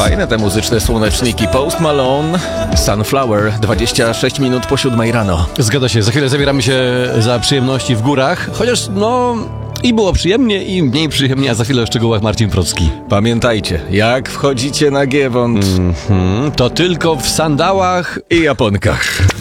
Fajne te muzyczne słoneczniki. Post Malone, Sunflower, 26 minut po 7 rano. Zgadza się, za chwilę zabieramy się za przyjemności w górach, chociaż i było przyjemnie, i mniej przyjemnie, a za chwilę o szczegółach Marcin Procki. Pamiętajcie, jak wchodzicie na Giewont, To tylko w sandałach i japonkach.